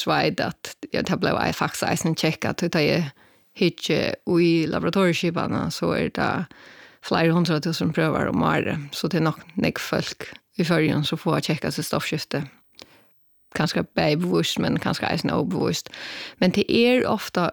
vet att det blev faktiskt en check att det är hit i laboratorieskivarna så är det flera 100 000 prövar om året. Så det är nog nek folk i förrjun så får checka sig stoffskifte. Kanske bevusst men kanske är obevusst. Men det är ofta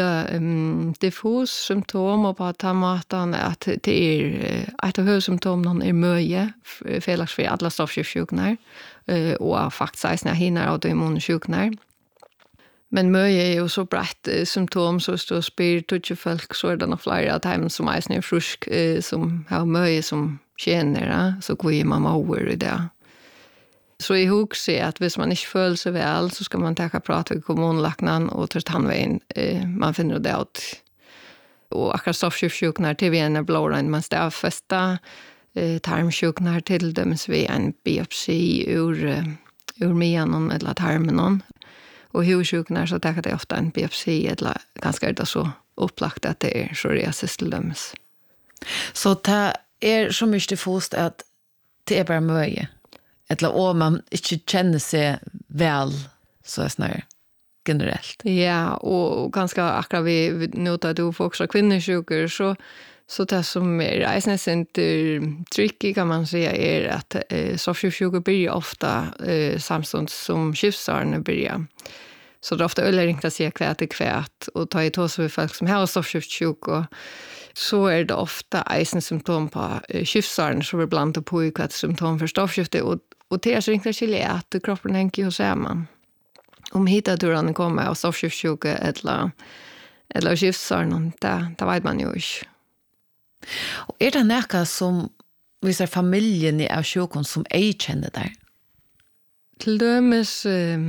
diffus symptom och på tandmatan att det är att huvudsymptomen är möje felaks för alla stoffskiftesjukdomar och faktiskt när hinner autoimmunsjukdomar. Men möje är ju så brett symptom så står spyr folk så är det nog flera av dem som är frisk som har möje som känner så går man over i det. Så i hugse att hvis man inte följer sig väl så ska man ta prata med kommunlaknan och ta tandvägen. Man finner det ut. Och akkurat stoffskiftesjukdomar till vi en blårönt man stavfästa tarmsjukdomar till döms vi en biopsi ur menon eller tarmen. Och hudsjukdomar så tar det ofta en biopsi eller ganska är det så upplagt att det är psoriasis till döms. Så det är så mycket diffust att det är bara möje? Eller om man inte känner sig väl så är snarare generellt. Ja, och ganska akkurat vi notar du får också kvinnosjukor så det som är reisnes inte tricky kan man säga är att soffsjukor blir ofta samstånd som skiftsarna börjar. Så det är ofta ölleringt att säga kvät är kvät och ta i tås för folk som har soffsjukor så är det ofta eisen-symptom på skiftsarna så vi blandar på i kvät symptom för stoffskifte och det är så inte skilja att kroppen hänger ju samman. Om hittaturen kommer av soffskiftesjuka eller skiftsarna, det vet man ju inte. Och är det något som visar familjen i av sjukon som ej känner där? Till dömes,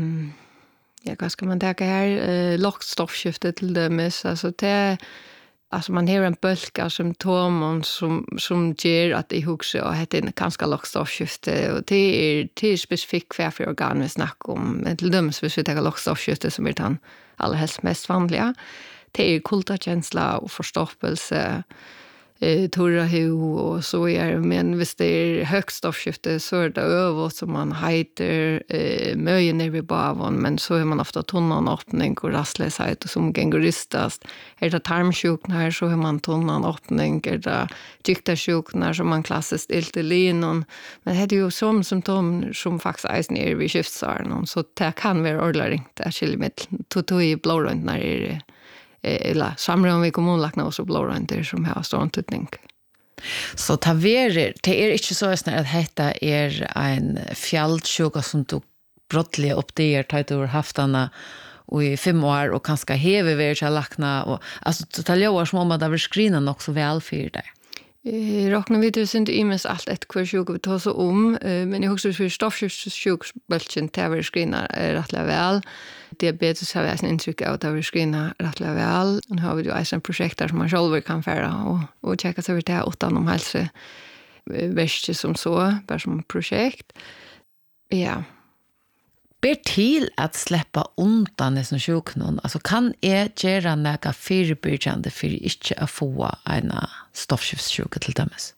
vad ska man tänka här? Lågt stoffskifte till dömes, alltså det alltså man har en bölk av symptom som ger att det huxar och det är ganska lågt stoffskifte och det är specifikt för organ vi snackar om. Men till döms hvis vi tar lågt stoffskifte som är den allra helst mest vanliga. Det är kultakänsla och förstoppelse, torra hud och så är det. Men hvis det är högt stoffskifte så är det över som man heter möjen ner vid baven men så är man ofta tunnan öppning och rastlöshet och som gengoristast. Är det tarmsjukdomar så har man tunnan öppning. Är det gyktarsjukdomar som man klassiskt iltelinon. Men det är ju som symptom som faktiskt är nere vid skiftsarna. Så det kan vara ordentligt. Det är skiljeligt. Tog i blårönt när det är eller samråd med kommunlakna och så blårönt där som har stor antydning. Så det är inte så att detta är en fjällsjuka som du brottliga upp det tar du haftarna och i 5 år och kanske hever vi till lakna och alltså detaljer som om att det vill skrina nog så väl för det. Råknar vi det inte imens allt ett kvar sjuk vi tar så om men jag också för stoffskiftessjuksbölchen där vi skrina rättla väl. Diabetes har jag en intryck av att vi skrina rättla väl. Och nu har vi ju ett projekt där som man själv kan färra och checka sig det utan om hälsa värst som så bara som projekt. Ja. Ber till att släppa undan det som sjuknon. Alltså kan jag göra några förebyggande för inte att få en stoffskiftessjuka till dömes?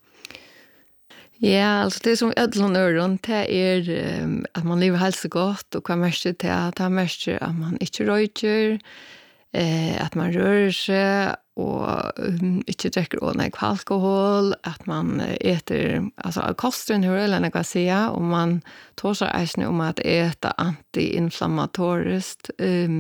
Ja, alltså det som ödlån öron det är att man lever hälsa gott och kan mest det att man inte röker, att man rör sig och inte dricker onödig alkohol, att man äter alltså kosten hur eller något säga och man tar sig om att äta antiinflammatoriskt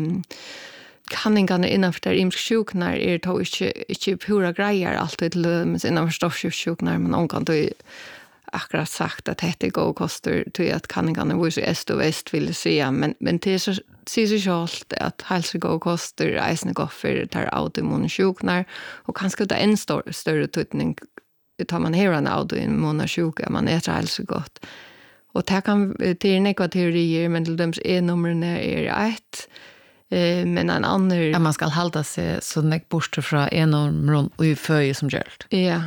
kanningarna innanför där imsjuknar är då inte pura grejer alltid men innanför stoffskiftessjuknar men någon kan då akkurat sagt att det är god koster till att kanningarna var så öst och väst vill säga men det är så säger sig självt att hälsogod koster reisande går för tar autoimmunsjuknar och kanske det är en större tutning tar man här en autoimmunsjuka man äter hälsogott och det är några teorier men till döms numren är 1 men en annan man ska hålla sig så näck bort från numren och föje som gjort. Ja.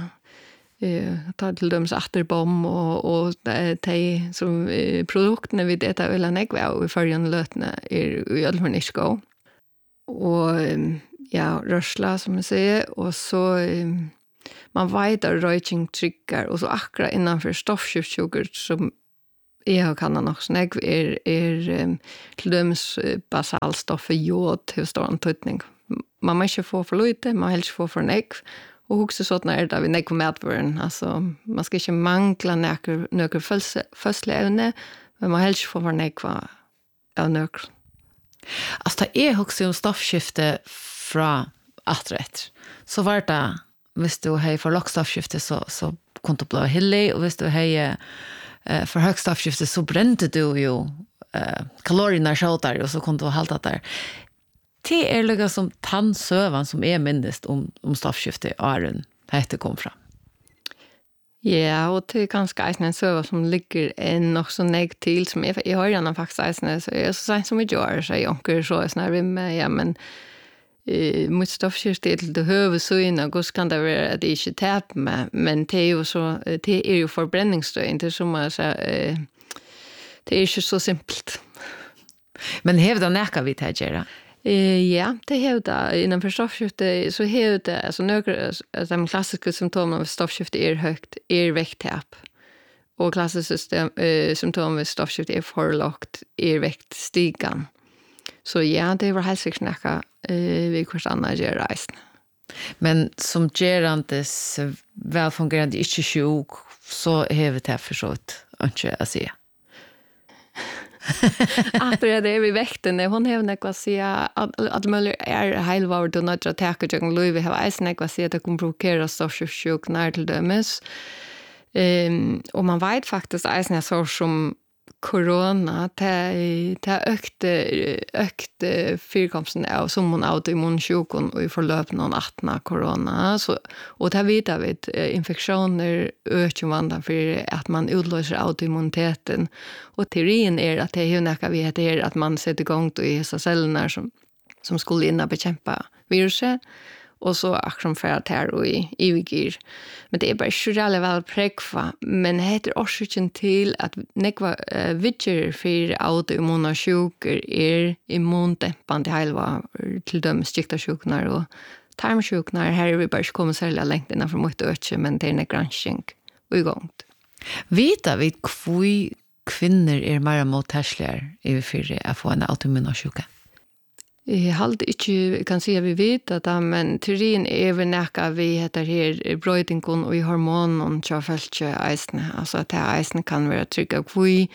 Ta till döms atterbom och de som produkterna vid detta eller negva och i förrjande lötna är i alla fall inte gå. Och ja, rörsla som jag säger och så man vet att röjning tryggar och så akkurat innanför stoffskiftessjukor som Jag kan nog snägg till döms basalstoffer jod till stor tydning. Man måste få för lite, man helst få för nägg. Och också så när det vi nägg medvaren, alltså man ska inte mangla några försliga ämne, men man helst få för nägg av några. Alltså det är också om stoffskifte från atträtt. Så var det, hvis du har för lågt stoffskifte så kunde du bli hillig, och hvis du har för högt stoffskifte så brände du ju kalorierna själv och så kunde du hålla där. Det är liksom som tandsövan som är minst om stoffskifte Aron det kom fram. Ja, och det är ganska en söva som ligger en också nägg till som jag har redan faktiskt så jag så sent som vi gör så jag onkel så när vi med ja men mot stoffskifte till det huvudsyna hur kan det vara att det inte täp med men det är ju så det är ju förbränningsstöd inte som man säger det är inte så simpelt. Men hävda näka vi det göra. Ja, det hävda inom stoffskifte så hävda alltså några de klassiska symptomen av stoffskifte är högt är vikttapp. Och klassiska symptom av stoffskifte är för lågt är viktstigan. Så ja, det var helt säkert snacka vi kurs andra gör reisen. Men som gerandes välfungerande inte sjuk så hävda det för så inte att säga. Att det är vi väkten hon har något att säga att möjligt är helvard och något att ta jag Louis har även något att säga att det kommer provokera stoffskiftsjuk när till dömes. Och man vet faktiskt även så som corona det ökte fyrkomsten av som hon autoimmunsjukan och i förlöp någon 18 corona så och det vet vi infektioner ökar vandan för att man utlöser autoimmuniteten och teorin är att det är något vi heter att man sätter igång i dessa cellerna som skulle inna bekämpa viruset och så aktion för att här och i evigir. Men det är bara själva väl präkva. Men det heter orsaken till att nekva vidger för autoimmuna sjukor är immundämpande halva till de stiktarsjuknar och tarmsjuknar. Här är vi bara komma särskilt längt innanför mot ökje, men det är en granskning och igång. Vita vi kvui kvinnor är mer mottagsliga i för att få en autoimmuna sjuka? Jag hade inte kan säga vi vet att men teorin är väl näka vi heter här brödingen och i hormonen tjafältje eisne alltså att det eisne kan vara trygga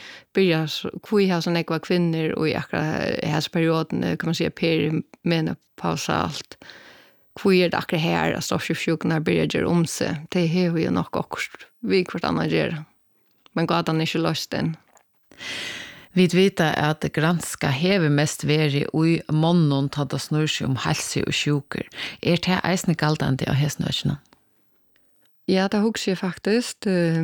kvui har såna ekva kvinnor och i akkurat perioden kan man säga perimenopausalt kvui är akkurat här att stoffskiftsjuknar börjar göra om sig det har ju nog också vi kvart annat gör men gatan är inte löst än. Vi vet att granska hever mest veri i månen tatt og snur seg om helse og sjuker. Det eisne galtande av hesnøkene? Ja, det husker jeg faktisk.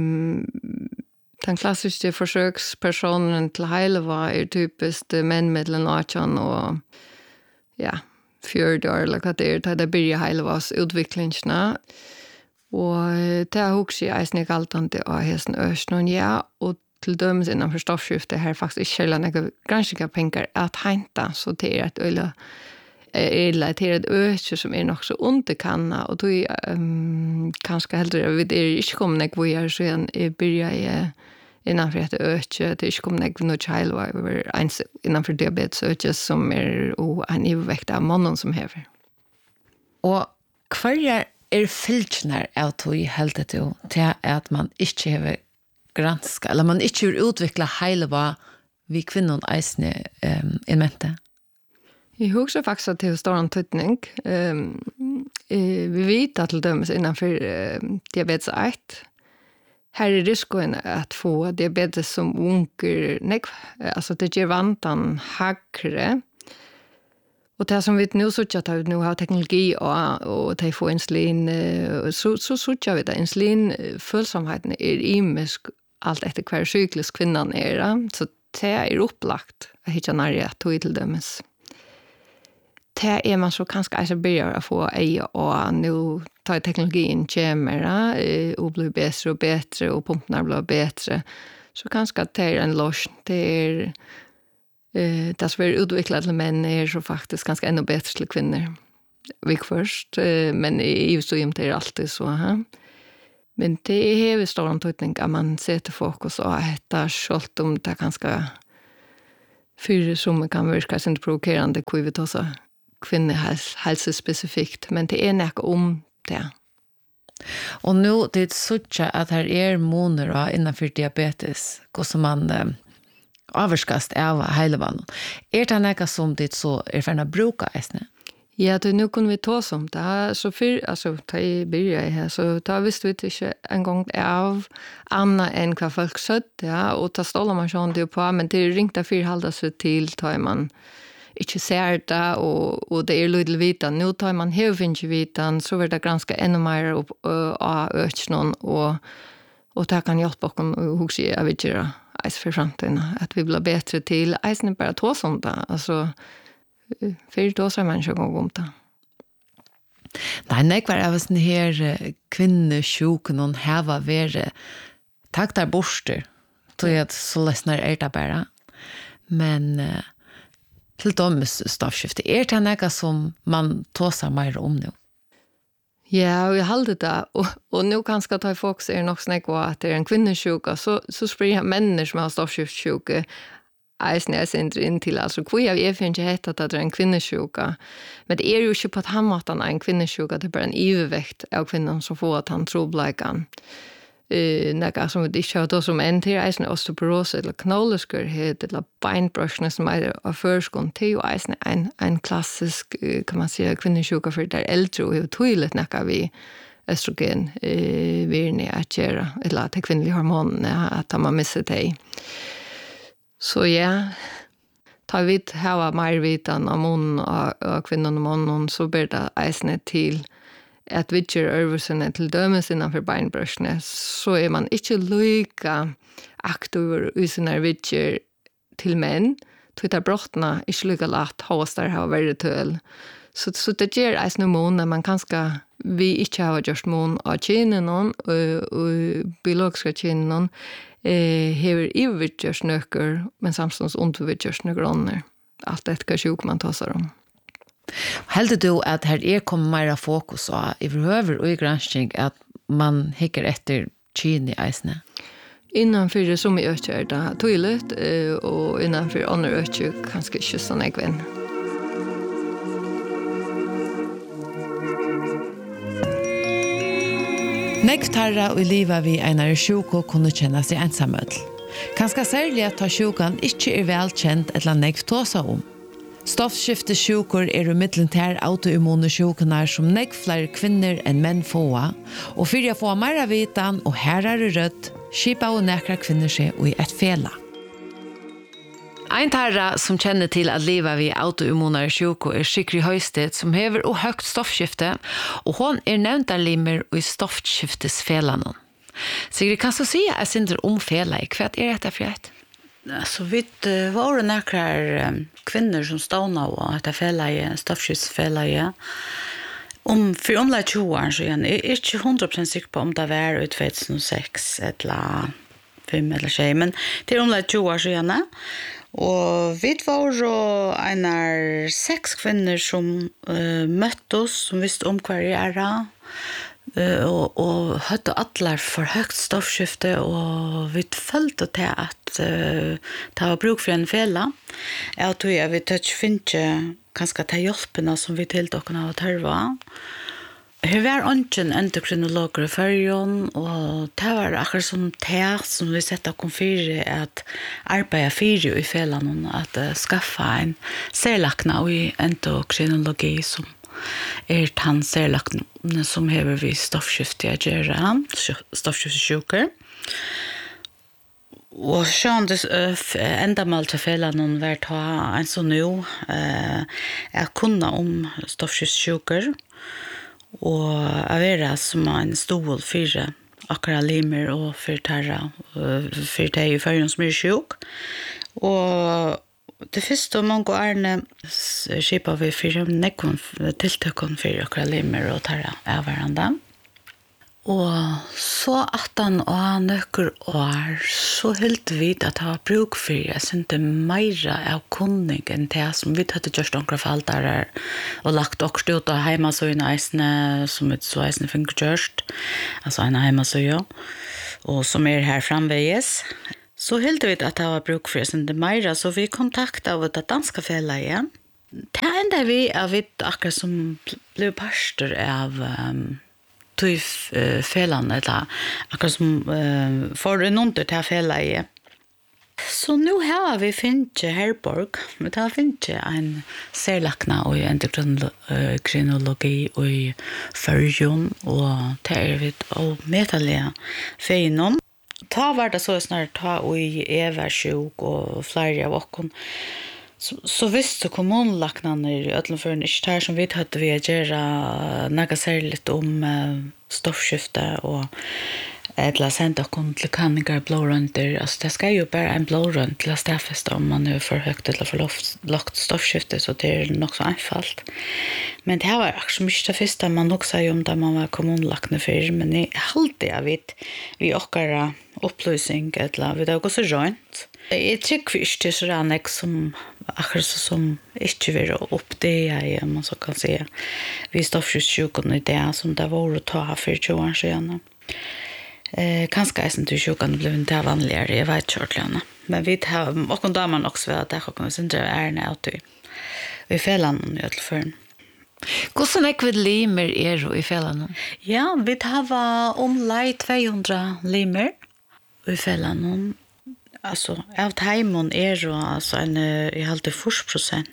Den klassiske forsøkspersonen til Heileva er typisk menn mellom 18 og ja, 40 år, eller hva det er. Det blir Heilevas utviklingsene. Og det husker jeg eisne galtande av hesnøkene, ja, og till döms inom för stoffskifte här faktiskt inte några ganska pengar att hämta så det är ett öle relaterat öke som är nog så underkanna och då kanske hellre vi det är inte kommer när vi är sen börja innan för ett öke det är inte kommer när något child över innan för diabetes öke som är och en övervikt av mannen som häver. Och kvar är filtner att vi helt det till att man inte har granska, eller man ikke utvikla heile hva vi kvinnor eisne i mente? Jeg husker faktisk at det er stor antydning. Vi vet at til dømes innenfor diabetes 1. Her er risikoen at få diabetes som unger, altså det gjør vantan hakre. Och det som vi nu såg att vi nu har teknologi och det får insulin så såg vi att insulinföljsamheten är imisk allt efter hver cyklus kvinnan är så det är upplagt att hitta nära tog till dömes. Det är man så kanske alltså börjar att få och nu tar teknologin kommer och blir bättre och bättre och pumparna blir bättre så kanske att det är en loss det är det som är utvecklat till män är så faktiskt ganska ännu bättre till kvinnor. Vi först, men i så är det alltid så. Men det är ju stor antydning att man sätter fokus och detta skalt om det ganska för som kan verka inte provocerande kvivet också kvinnehälsa specifikt, men det är näka om det. Och nu det är så att här är moner innanför diabetes och som man avskast av hela vann. Är det näka som det så är för att bruka äsne? Ja, det nu kunde vi ta som det. Så för, alltså, ta i början här, så ta visste vi inte en gång av annat än vad folk söt, ja, och ta stålar man sånt det på, men det är ringt att förhålla sig till, tar man inte ser det, och det är lite vitan. Nu tar man huvudvinge vitan, så är det ganska ännu mer upp av öknen, och det kan hjälpa oss att huxa jag vet inte, för framtiden, att vi blir bättre till, inte bara ta som det, alltså, för då så människor går om det. Nej, nej, var av sån här kvinnesjuk någon här var värre tack där borster. Då är det så ledsnar det bara. Men till dömes stoffskifte är det något som man tåsar mer om nu. Ja, och jag håller det. Och nu kanske ta folk ser nog snäck att det är en kvinnesjuka, så springer människor som har stoffskiftssjuka jag inte in till, alltså hvor jag finner inte hett att det är en kvinnesjuka. Men det är ju inte på att han måste en kvinnesjuka, det är bara en överväkt av kvinnan som får att han trobläkan. Något som vi inte har då som en till är osteoporos eller knoleskurhet eller beinbrösjene som är av förskånd. Det är ju en klassisk, kan man säga, kvinnesjuka för det är äldre och tydligt något vi östrogen virne att göra, eller att det kvinnliga hormonerna, att man missar det. Så ja, tar vi hava mer vitan av mån och kvinnan och mannen, så blir det eisne till att vi gör översen till dömes innanför beinbrösjene, så är man inte lika aktiv i sina vidger till män, tittar brottna inte lika lätt hos där har varit till. Så det ger eisne mån när man kanske vi inte har gjort mån av kynen och biologiska kynen hever övergörs nöker, men samtidigt undervidgörs nöker. Allt det kan sjuk man tar om. Heldur du att här kommer mer fokus på överhuvud och i granskning att man hickar efter kyn i eisne? Innanför det som är ökar det tydligt, och innanför andra ökar kanske inte sån ägven. Nektarra og liva vi einar sjuko kunne kjenne seg ensamødel. Kanskje særlig at ta sjukan ikke er velkjent eller nekv tåsa om. Stoffskiftesjukur er umiddeltær autoimmune sjukunar som nekv flere kvinner enn menn fåa, og for å få mer vitan og herare rødt, skipa og nekra kvinner seg og i et fela. Ein tarra som kjenner til at liva vi autoimmunar sjuko er Sigrid Høystedt, som hever og høgt stoffskifte, og hon er nevntarlimer og i stoffskiftesfelanen. Sigrid, kan du si at synder om fela i hva er dette for et? Så vi var nekrar kvinner som ståna og at fela i stoffskiftesfela i. For omlai 20 år siden, jeg er ikke 100% sikker på om det var i 2006 eller 5 eller 6, men det er omlai 20 år siden. Og vi var einar 6 kvinner som møtte oss, som visste om hva jeg er, og hadde alle for høgt stoffskifte, og vi følte til at det var bruk for en fela. Jeg tror vi finner kanskje til hjelpene som vi til dere har tørva. Her var ønsken endokrinologer i førjen, og det var akkurat som det som vi setter oss for at arbeide for i felene, at skaffe en særlakna i endokrinologi som den særlakna som hever vi stoffskifte å gjøre, stoffskiftesjuker. Og sånn enda mal til felene var ta en sånn nå, jeg kunne om stoffskiftesjuker, og jeg være som en stol for akkurat limer og for det i førjen som er sjuk. Og det første mange årene skipet vi for nekken tiltøkken for akkurat limer og tarra av hverandre. Og så at han og nøkker år, så helt vidt at han var bruk for jeg synes det meira av kunning enn det som vi hadde gjort noen fall der og lagt også ut av heimasøyene eisene som vi så eisene fikk gjort, altså en heimasøye, og som her framveges. Så helt vidt at han var bruk for jeg synes det meira, så vi kontaktet av det danske fjellet. Det enda vi av vidt akkurat som ble parster av tog felan eller akkurat som får noen til felan. Så nu har vi finnet Herborg, vi har finnet en særlakna og endokrinologi og i Førjun, og det vi og metallige feinon. Ta var det så snart ta og i Eversjuk og flere av okken. Så visste kommunlaknene i Øtlandføren ikke der som vi hadde vi gjøre noe særligt om stoffskifte og eller sende oss til kanninger blårønter. Altså, det skal jo bare en blårønt til å stedfeste om man er for høyt eller for lagt stoffskifte, så det er nok så einfalt. Men det var akkurat mye det første man nok sier om da man var kommunlakne før, men jeg halte jeg vidt vi okkara opplysning, eller vi det har gått så rønt. Jeg tykker ikke til så rann som akkurat som ikke vil opp det jeg, man så kan si. Vi stoffskiftssjuken i det som det var å ta for 20 år siden. Kanske är sen till sjukan blev inte vanligare, jag vet inte. Men vi har och damer också vet att det kommer sen det är nätt i fällan i alla fall. Hur så mycket limer är i fällan? Ja, vi har light 200 limer i fällan. Alltså av timon är alltså en i halvt 40%.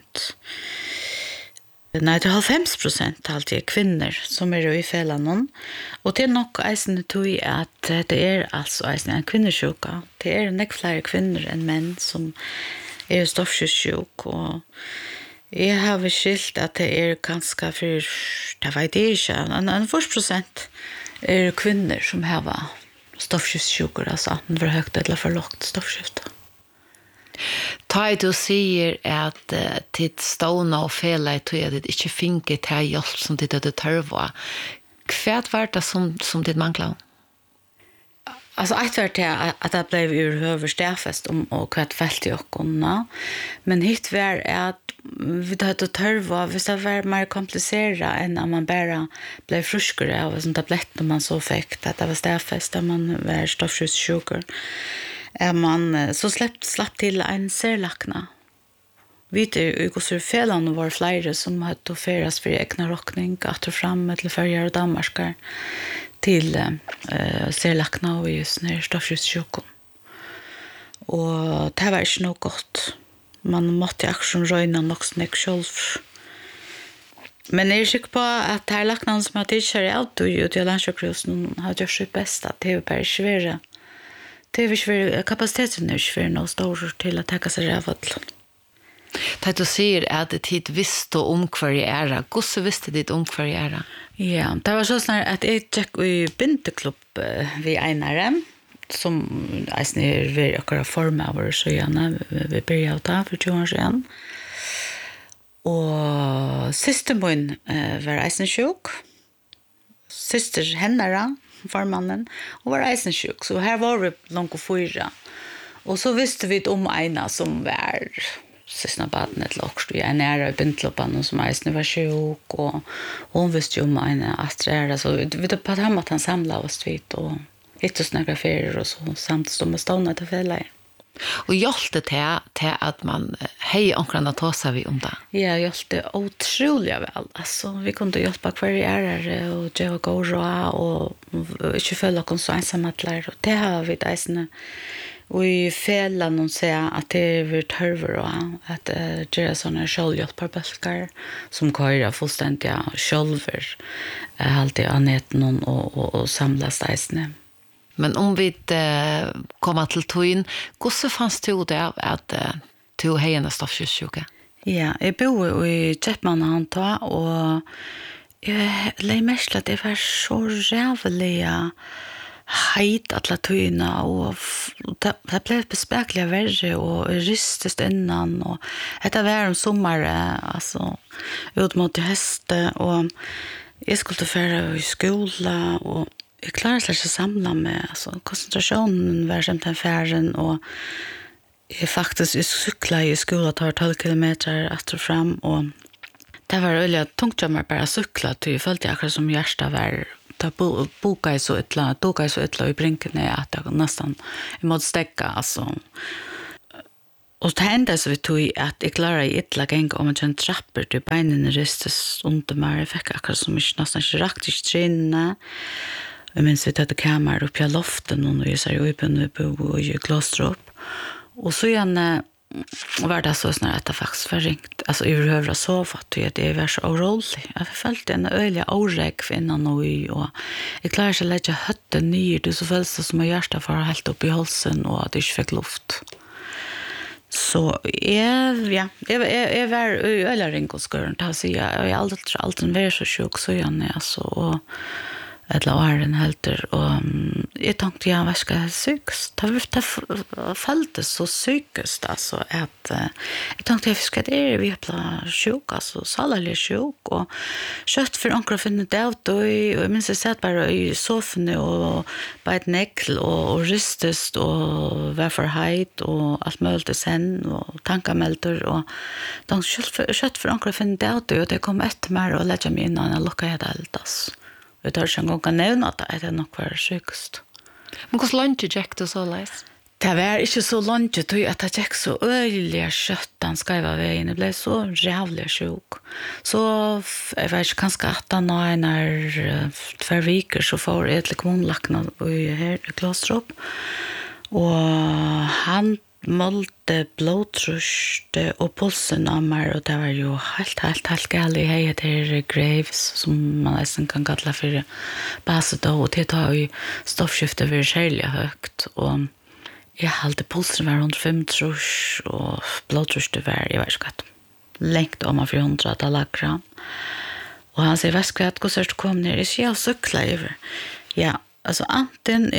Nei, det er 50% alltid kvinner som er i fällan. Og det er nok eisen tog at det er altså eisen en kvinnesjuka. Det er nok flere kvinner enn menn som er stoffskiftssjuk. Og jeg har skilt at det er ganske for, det vet jeg ikke, en 40% er kvinner som har stoffskiftssjuker, altså enten for høyt eller for lågt stoffskift. Ta du sier at tid stående og fela i tog at det ikke finner til hjelp som det hadde tørva. Hva var det som det manglet? Altså, ett var det at det ble urhøver stedfest om og hva det felt i åkene. Men hitt var at vi hadde tørva, hvis det var mer komplisert enn at man bare ble fruskere av en tablett når man så fikk at det var stedfest, at man var stoffskiftssjuker. Man så slapp till en särlakna. Vi i Gosserfelan var flera som hade feras för egna rockning att ta fram till färger och dammar till särlakna och just när stoffskiftssjukan. Och det var inte något gott. Man måste aktion röjna något snäck själv. Men jag är säker på att det här laknan som jag tidigare alltid ut i landsjukhusen har gjort sitt bästa. Det är bara svårare. Det är inte kapaciteten är inte något stor till att täcka sig av allt. Det du säger att det tid visste om kvar i ära. Hur visste det om kvar i ära? Ja, det var så snart att jag gick i binteklubb vid Einare som är vid akkurat form av oss och gärna vi började ta för 20 år sedan. Och syster min var eisensjuk. Syster hennara formannen och var eisensjuk. Så här var det långt och fyra. Och så visste vi om ena som var sysna badnet också. Jag är nära i bindklubban som eisen var sjuk. Och hon visste ju om ena astrera. Så vi vet på att han samlade oss vid och hittade oss några ferier och så samt stod med stående till fället. Och hjälpte till att man hej omkring ta sig vi om det. Ja, hjälpte otroligt väl. Alltså vi kunde hjälpa kvarierare och ge och gå och inte följa oss så ensamma och det har vi där. Och i fällan och säga att det är törver och att göra sådana självhjälparbälkar som köra fullständigt själver alltid anneten och samlas där. Men om vi kommer till toin, hur fanns det det att du har en stoffskiftssjuka? Ja, jag bor i Köpmanhanta och jag lägger mest att det var så rävliga heit alla toina och det blev bespekliga värre och rystes innan och det var om sommar alltså ut mot hösten och jag skulle färra i skola och jag klarar sig inte samla med, alltså koncentrationen var som den färden och jag faktiskt cykla i skolan tar 12 kilometer att fram och det var väldigt tungt jag bara cykla till följde jag akkurat som hjärta var ta boka så ett i brinken att jag nästan emot stäcka alltså. Och det hände så vi tog att jag klarade ett gäng om en trappor till benen ristes under mig. Jag fick akkurat som jag nästan inte rakt i strinna. Jag minns vi hade kameror uppe i loften och jag sa uppe i Glostrup. Och så igen var det så snart att det faktiskt var ringt. Alltså överhövra sova till att det var så orolig. Jag följde en öliga oräck för innan och jag klarade sig att lägga hötten ner. Det så följde det som jag hjärta för helt upp i halsen och att jag inte fick luft. Så jag var öliga ringoskuren. Jag har aldrig varit så sjuk så jag alltså och ett åren helter och jag tänkte jag var ska psykiskt det följde så psykiskt alltså att jag tänkte jag ska det vi är sjuk alltså salarlig sjuk och kött för ankra finna det och jag minns jag satt bara i soffan och på ett näckel och ristest och var för höjt och allt möjligt sen och tankamelter och de kött för ankra finna det och det kom efter mig och lägga mig in och jag luckade det allt jag tar ikke en gang å nevne at det er nok var sykest. Men hvordan lunge gikk du så leis? Det var ikke så lunge, at det gikk så øyelig skjøtt den skrev av veien. Jeg ble så rævlig syk. Så jeg vet ikke, kanskje at da når 2 veker så får jeg et kommunlakna her i Glostrup. Og han målte blodtrust och pulsen av mig och det var ju helt gale jag heter Graves som man nästan kan kalla för baset då och det tar ju stoffskifte över skäliga högt och jag hade pulsen var runt 5 trus och blodtrust var jag vet inte längt om 400 lagra och han säger vad ska jag gå så kom ner i jag cykla över ja alltså antingen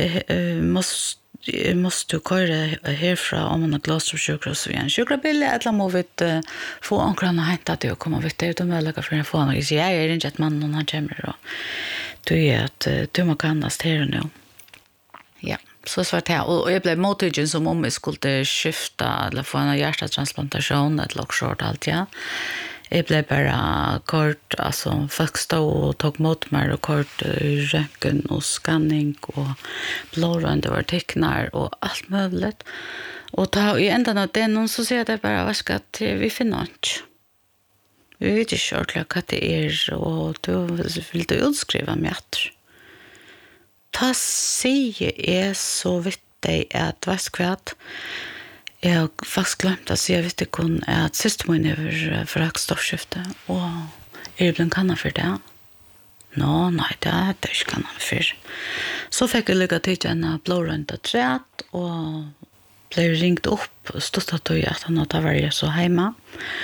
måste köra härifrån om man har Glostrup sjukhus igen. Sjukhusbil eller må vi få omkring och hämta det och komma vid ut och möjliga för att få något. Så jag är inte att man någon kommer och du är att du må kannast här nu. Ja, så svart här. Och jag blev mottagen som om jag skulle skifta eller få en hjärtatransplantation eller lockshort allt ja. Jag blev bara kort, alltså folk stod och tog mot mig och kort röntgen och scanning och blårande var tecknar och allt möjligt. Och då i ändan av den någon så säger det bara att vi finner inte. Vi vet inte ordentligt vad det är och då vill du utskriva mig att. Ta säger är så vitt dig att vad ska jag har faktiskt glömt att säga vet inte att systemen över för stoffskifte och är det kan för det. Nej, det är inte kan för. Så fick jag lycka till en blårönt trät och blev ringt upp och stod att han hade varit så hemma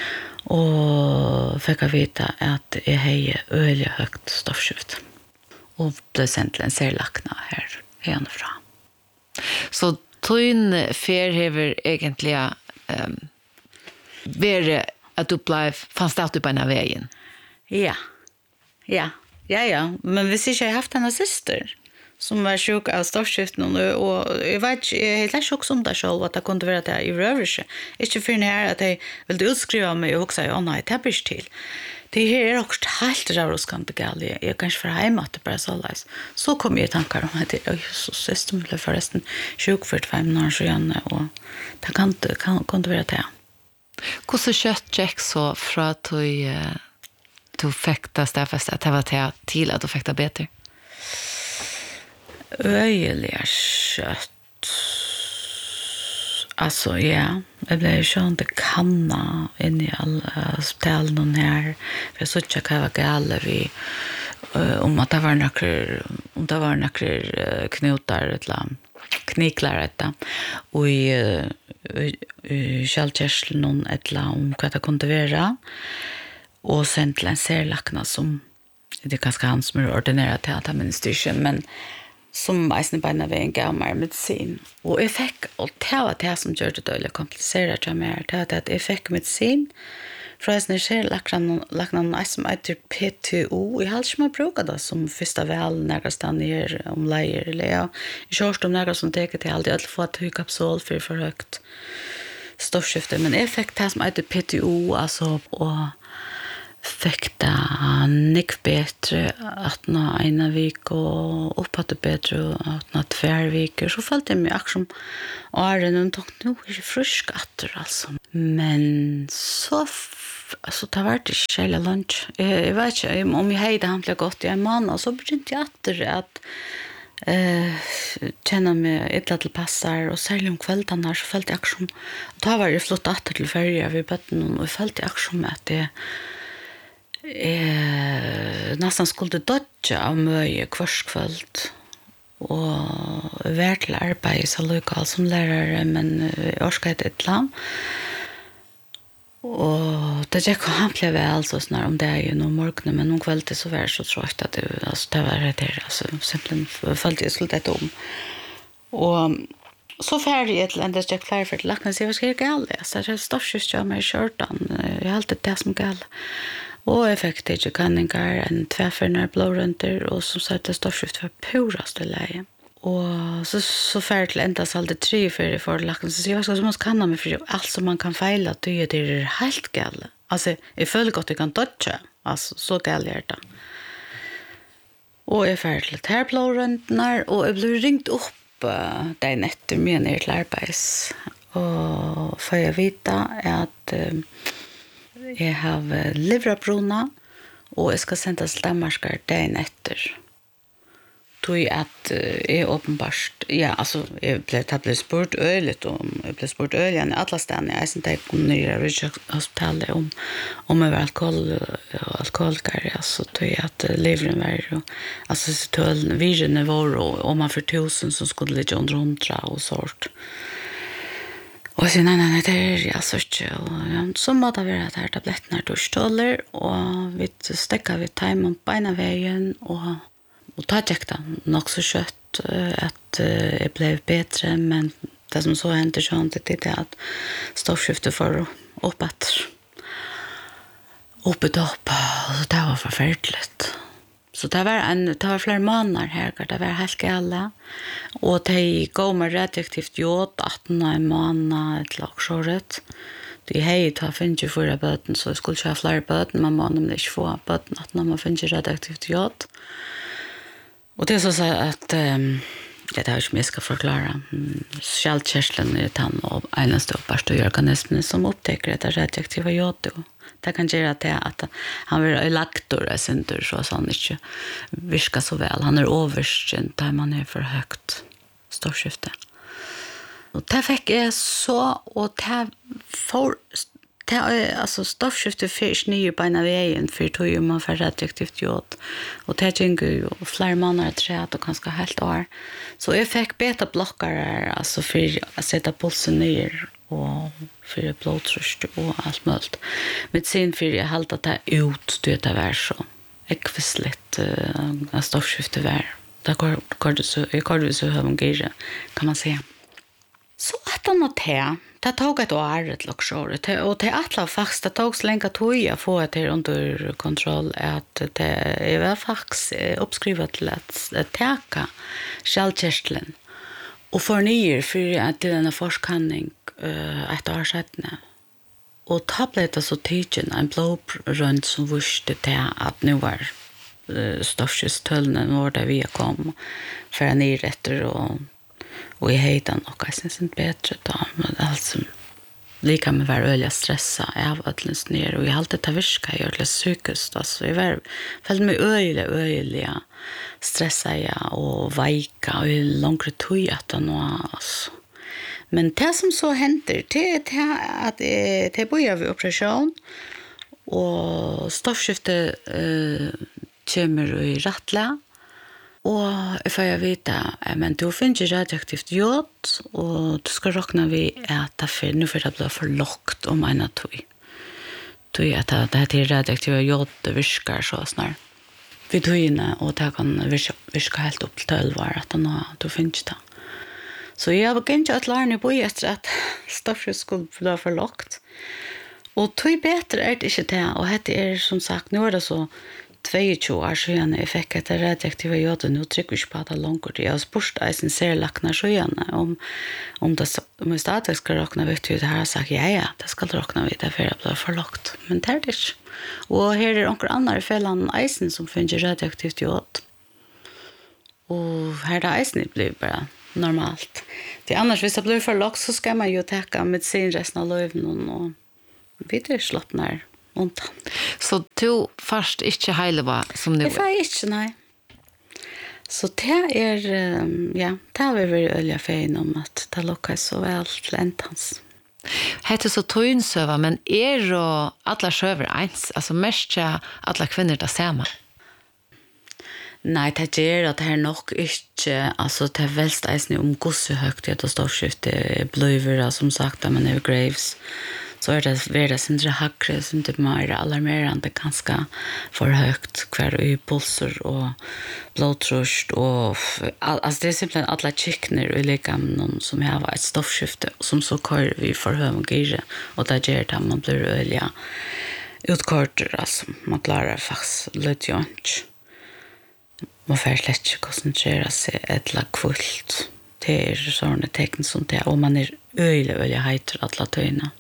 och fick jag veta att jag hade öliga högt stoffskifte och blev sänd till en serlakna här hemifrån. Så Tøyn fer hever egentlig være at du ble fanns ut på denne veien. Ja. Men hvis ikke jeg har haft en syster som var sjuk av stoffskiften og jeg vet ikke, jeg har ikke om det selv at det kunne være det i røvelse. Ikke for her at jeg ville utskrive meg og si, nei, det blir til. Det här är också helt rävroskande galt. Jag kanske får hem att det bara så läs. Så kom jag i tankar om att det så system blev förresten 25 år sedan och det kan inte vara det. Hur så kött check så för att du fick det stäffast att det var till att du fick det bättre. Öjliga kött. Alltså ja, jag blev ju inte kanna in i alla ställen här. För jag såg att jag var gale vi om att det var några knutar eller kniklar detta och i kältkärslen eller om vad det kunde vara och sen till en serlakna som det är ganska han som är ordinerat till att han minns det men som eisen beina veien gav meg medisin. Og jeg fikk, og det var det som gjør det døylig kompliseret til meg, det var at jeg fikk medisin Förresten ser laknan som heter PTO. Jag har inte man brukat det som första väl när stan ner om lejer eller ja. I körst om några som teker till alltid få att höja kapsol för högt stoffskifte. Men effekt här som heter PTO alltså och fekta nick bättre att na ena vik och uppåt bättre att na tvär veckor så följde jag mig aktion och är den tog nu är frisk åter alltså men så alltså det var det själva lunch jag vet inte om jag hade handlat gott i en månad och så började jag åter att känna mig ett till passar och särskilt om kvällen så följde jag aktion då var det flott åter till färja vid botten och följde aktion med att det nästan skulle dodja av mye kvarskvöld og vært til arbeid så lokal som lærere, men orsket et land. Og det gikk hamtlig vel så snar om dagen og morgenen, men om kvelden så var det så trått at det var det der, altså simpelthen følte jeg skulle dette om. Og så ferdig et eller annet gikk flere for til lakken, så jeg var skrevet galt, så det stoffskjøst jeg med i kjørten, jeg har alltid det som galt. Og jeg fikk det ikke kanninger, en tverrførende blårønter, og som sagt det stoffskift var puraste leie. Og så ferdig til enda så alltid 3 for i forlakken, så jeg skal måtte kanna meg for alt som man kan feile, at det er helt gale. Altså, jeg føler godt jeg kan dodge, altså, så gale er det. Og jeg ferdig til her blårøntene, og jeg ble ringt opp dagen etter mye ned til arbeids. Og for jeg vite at jeg har livrabruna, og jeg skal sende til Danmarskar dagen etter. Tog at jeg åpenbart, ja, altså, jeg ble spurt øyligt om, jeg ble spurt øyligt i alle stedene, jeg synes jeg kom ned i Rikshospitalet om jeg var alkoholiker, altså, tog at livren var, altså, tog virene var, og man for 1000 som skulle ligge under 100 og sånt. Og jeg sier, nei, det er jeg så ikke. Og ja, så måtte det være at her tablettene er dusjtåler, og vi stekket vi time om beina veien, og ta gikk det nok så kjøtt at jeg ble bedre, men det som så hendte sånn, det er at stoffskiftet får opp etter. Opp, og det var forferdelig. Så det var flere måneder her, det var helt gale. Og de gav meg radioaktivt jod 18 måneder til åksåret. De hei ta 54 bøten, så jeg skulle ikke ha flere bøten, men man må ikke få bøten 18 når man finner radioaktivt jod. Og det er så at, det er ikke mye jeg skal forklare, skjeldkjørselen er den og eneste oppbarste organismen som opptekker det radioaktive jodet. Det kan gjøre det at han vil laktor og synder, så han ikke virker så vel. Han overskjent der man for høyt stoffskifte. Og det fikk jeg så, og det får... alltså stoffskiftet fisk nye beina veien for tog man får radioaktivt jod og det gikk jo flere måneder træt og kanskje helt år så jeg fikk beta-blokkere altså for å sette pulsen ned og for blodtrøst og alt mulig medisin for jeg halte det ut det var så ekvislitt stoffskiftet var det går det så høvungere kan man säga. Så att han har det tog ett år ett luxor och det alla faktiskt det tog så länge tog jag få det under kontroll att det är väl faktiskt uppskrivet till att täcka skallkärteln och förnyer för att det är en forskning ett år sedan och tabletter så tigen en blodrönt som visste det att nu var stoffskifttölnen var där vi kom för en nyrätter och jag heter nog jag syns inte bättre då men alltså lika med var öliga stressa av ödlens ner och jag har alltid taviska jag gör det psykiskt alltså jag var fällt mig öliga stressa jag och vajka och långt tog att alltså men det som så händer det är att det börjar vi operation och stoffskifte kommer i rattla och för jag vet men du finns radioaktivt jod och du ska räkna vi äta för nu för att bli för lågt om en tog. Du att det är radioaktiva jod det viskar så snart. Vi tog in och det kan viska helt upp till 12 år att du finns det. Så jag var inte att lära mig på efter att stoffet skulle bli för lågt. Och tog bättre är det inte det. Och det som sagt, nu det så 22 år siden jeg fikk et radioaktive jøde, nå trykker vi ikke på det langt. Jeg har spørst eisen serlakna sjøene om jeg stadig skal råkne vidt det her, har sagt ja, det skal råkne vidt det, for jeg ble for lagt. Men det det ikke. Og her noen andre fellene eisen som finner radioaktivt jøde. Og her eisen blir bare normalt. Det annars, hvis det blir for lagt, så skal man jo teka medisin resten av løven, og vi slapp nær. Undan. Så du först inte heilva som nu? Det var inte, nej. Så det ja, det har vi varit öliga fein om att det lockas så väl till äntans. Hette så tøynsøva, men och alla sjøver eins? Alltså mest alla kvinnor det samma? Nej, det gör att det här nog inte, alltså det är välst eisen gosse högt i ett stoffskifte blöver, som sagt, där man är Graves. Så det det sindre hackre som det mer alarmerande ganska för högt kvar i pulser och blodtryck och alltså det är simpelthen alla chickner i likamnen som har ett stoffskifte som så kör vi för högre och där ger det man blir öliga utkorter alltså man klarar faktiskt lite jont. Man får slett inte koncentrera sig ett kvult. Det är sådana tecken som det och man är öliga heter alla töjna.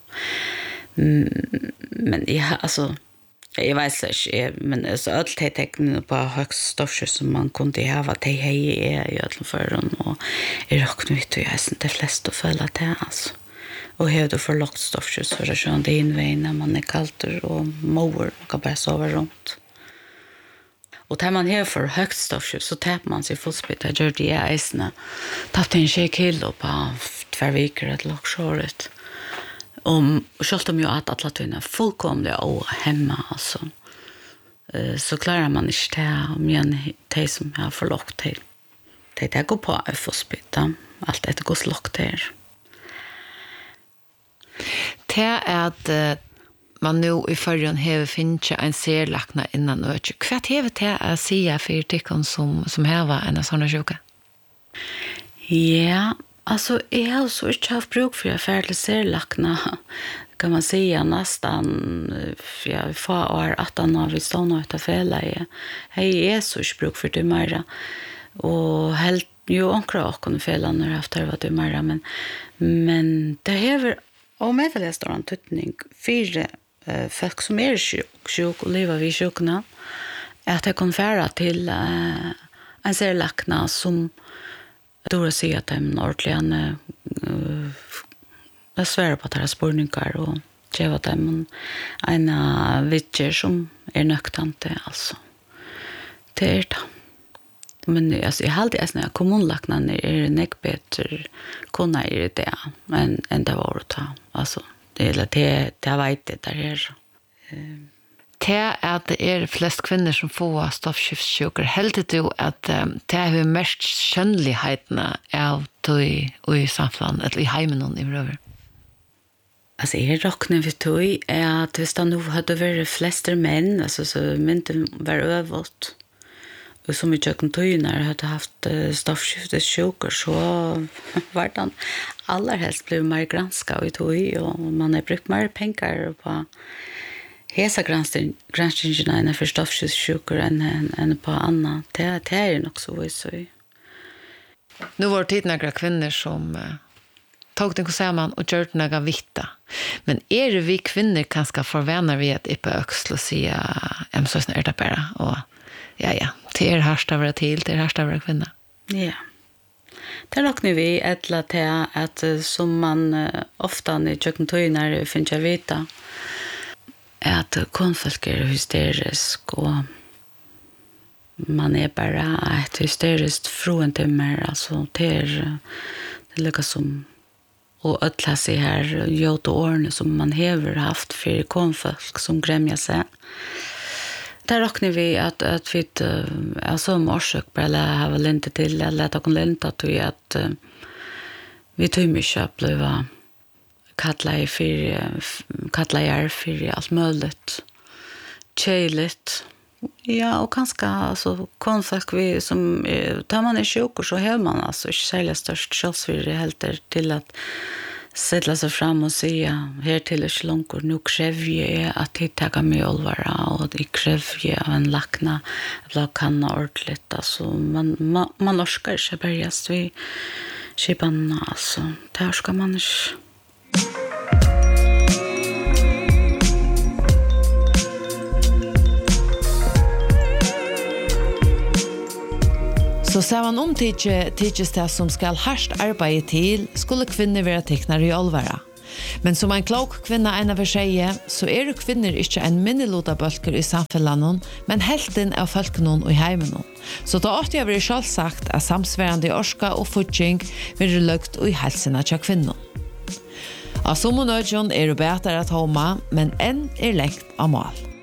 Men ja, alltså jag vet inte, men så allt det tecknen på högst stoffskifte som man kunde ha att det hej är i alla förrän och är rakt ut och jag är inte flest att följa det alltså. Och har du för lågt stoffskifte så är det sån det invägen när man är kallt och mår och kan bara sova runt. Och tar man här för högt stoffskifte så tappar man sig fullspit. Jag gör det i äsna. Tappade en 20 kilo på 2 veckor ett lockshåret. Och självt om jag att alla tyna fullkomliga och hemma alltså. Så klarar man inte det om det som jag får lockt till. Det går på att få spytta. Allt det går slockt där. Det är att man nu i förrän har finnt en serlakna innan öka. Vad har det att säga för tyckon som har en sån sjuka? Ja, alltså jag har så inte haft bruk för att färdig serlakna kan man säga nästan jag får år 18 år vi står nu utav fälla. Hej är så inte bruk för det mer. Och helt ju ankra och kunde fälla när efter vad det mer men det har och med det står en tutning för folk som är sjuk och lever vid sjukna att det kan färra till en serlakna som då säger att de ordentligen svär på att det är spårningar och ge att de en vittjer som är nöktante alltså. Det är det. Men alltså, jag har alltid att kommunlaknan är nek bättre kunna i det än det var att ta. Alltså, det vet det där är. Det är att det är flest kvinnor som får stoffskiftssjukor. Helt du att det är mest skönligheterna av i samfunnet eller i heimen i röver? Alltså jag räknar vid tog är att hvis det nu hade varit flesta män, alltså så mynte var övervått. Och som i kökentöjnar hade haft stoffskiftssjukor så var det allra helst blev mer granska i tog och man har brukt mer pengar på hesa granskningarna för stoffskiftssjukor än på annat. Det är nog så visst. Nu var det några kvinnor som tog den samman och gjort några vitta. Men är det vi kvinnor kanske förvänner vi att yppa öxel och säga så är det bara och ja, det är härsta vara till, det är härsta vara kvinna. Ja. Det räknar vi ettla till att som man ofta i kökentöjnar finns jag vita att konfolk är hysterisk och man är bara ett hysteriskt fråntimmer alltså det är lika som och ötla sig här gjort och ordning som man har haft för konfolk som grämjar sig. Där räknar vi att vi alltså orsök bara ha lente till eller att kon lenta till att vi tog mycket blev kattlar för allt möjligt. Tjejligt. Ja, och kanske alltså konfolk vi som tar man är sjuk och så har man alltså särskilt störst chans för det helt till att sätta sig fram och säga här till är långt nu kräver jag att hitta mig allvara och det kräver jag en lackna att kan ordentligt alltså man orkar inte börjas vi skipan alltså där ska man inte. Så ser man om tidsjes det som skal harst arbeide til, skulle kvinner være teknere i alvara. Men som en klok kvinna ena for seg, så jo kvinner ikke en minneloda bølger i samfunnet, men helten av folkene og i heimen. Så da åtte jeg vært selvsagt at samsværende orska og fortjeng vil løgt og i helsene til kvinnen. Av som og nødjon det bedre at håma, men enn lengt av mål.